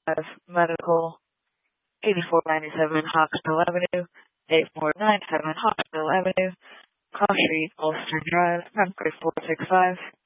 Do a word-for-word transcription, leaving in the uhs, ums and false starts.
five Medical, eighty-four ninety-seven Hoxville Avenue, eighty-four ninety-seven Hoxville Avenue, Cross Street, Ulster Drive, Concord four six five.